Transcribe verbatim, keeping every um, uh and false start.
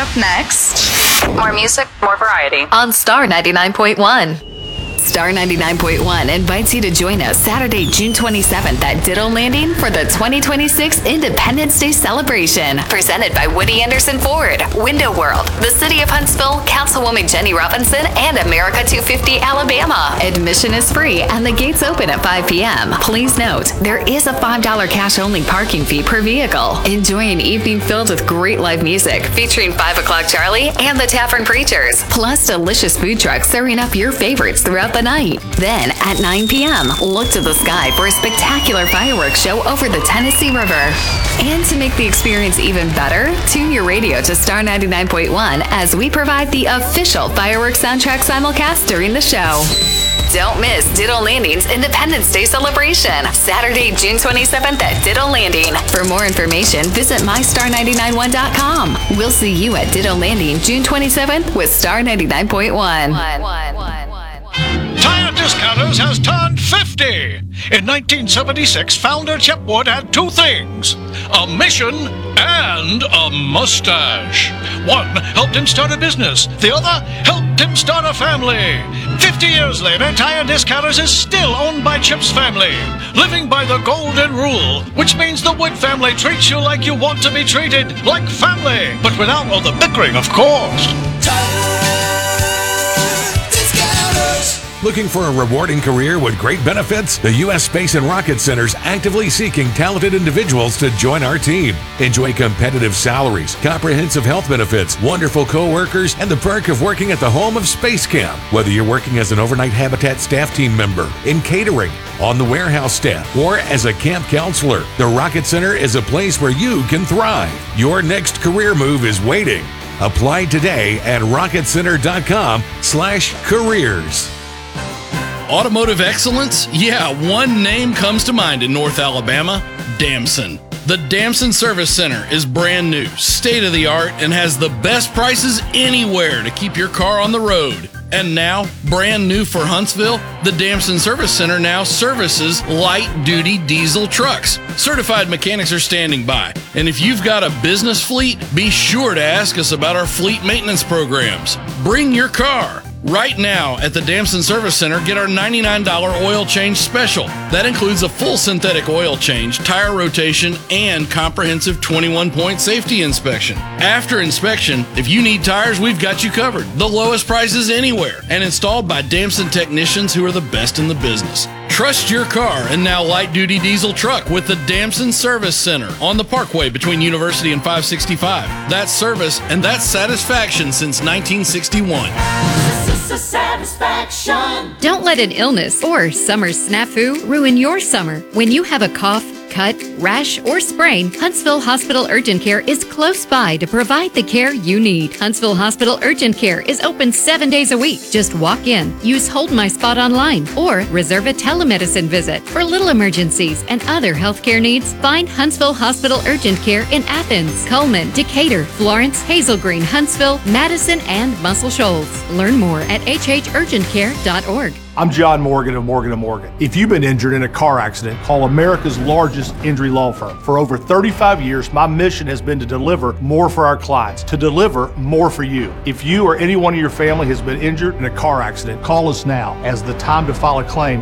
up next. More music, more variety. On Star ninety-nine point one. Star ninety-nine point one invites you to join us Saturday, June twenty-seventh at Ditto Landing for the twenty twenty-six Independence Day celebration. Presented by Woody Anderson Ford, Window World, the City of Huntsville, Councilwoman Jenny Robinson, and America two fifty Alabama. Admission is free and the gates open at five p.m. Please note, there is a five dollars cash-only parking fee per vehicle. Enjoy an evening filled with great live music featuring five o'clock Charlie and the Tavern Preachers, plus delicious food trucks serving up your favorites throughout the night. Then at nine p.m., look to the sky for a spectacular fireworks show over the Tennessee River. And to make the experience even better, tune your radio to Star ninety-nine point one as we provide the official fireworks soundtrack simulcast during the show. Don't miss Ditto Landing's Independence Day celebration, Saturday, June twenty-seventh at Ditto Landing. For more information, visit my star nine nine one dot com. We'll see you at Ditto Landing, June twenty-seventh with Star ninety-nine point one. Tire Discounters has turned fifty. In nineteen seventy-six, founder Chip Wood had two things, a mission and a mustache. One helped him start a business. The other helped him start a family. fifty years later, Tire Discounters is still owned by Chip's family, living by the golden rule, which means the Wood family treats you like you want to be treated, like family, but without all the bickering, of course. Looking for a rewarding career with great benefits? The U S Space and Rocket Center is actively seeking talented individuals to join our team. Enjoy competitive salaries, comprehensive health benefits, wonderful co-workers, and the perk of working at the home of Space Camp. Whether you're working as an overnight Habitat staff team member, in catering, on the warehouse staff, or as a camp counselor, the Rocket Center is a place where you can thrive. Your next career move is waiting. Apply today at rocket center dot com slash careers. Automotive excellence? Yeah, one name comes to mind in North Alabama, Damson. The Damson Service Center is brand new, state-of-the-art, and has the best prices anywhere to keep your car on the road. And now, brand new for Huntsville, the Damson Service Center now services light-duty diesel trucks. Certified mechanics are standing by. And if you've got a business fleet, be sure to ask us about our fleet maintenance programs. Bring your car. Right now at the Damson Service Center, get our ninety-nine dollars oil change special. That includes a full synthetic oil change, tire rotation, and comprehensive twenty-one point safety inspection. After inspection, if you need tires, we've got you covered. The lowest prices anywhere, and installed by Damson technicians who are the best in the business. Trust your car and now light-duty diesel truck with the Damson Service Center on the Parkway between University and five sixty-five. That's service and that's satisfaction since nineteen sixty-one. Satisfaction. Don't let an illness or summer snafu ruin your summer. When you have a cough, cut, rash, or sprain, Huntsville Hospital Urgent Care is close by to provide the care you need. Huntsville Hospital Urgent Care is open seven days a week. Just walk in, use Hold My Spot online, or reserve a telemedicine visit. For little emergencies and other healthcare needs, find Huntsville Hospital Urgent Care in Athens, Coleman, Decatur, Florence, Hazel Green, Huntsville, Madison, and Muscle Shoals. Learn more at h h urgent care dot org. I'm John Morgan of Morgan and Morgan. If you've been injured in a car accident, call America's largest injury law firm. For over thirty-five years, my mission has been to deliver more for our clients, to deliver more for you. If you or anyone in your family has been injured in a car accident, call us now, as the time to file a claim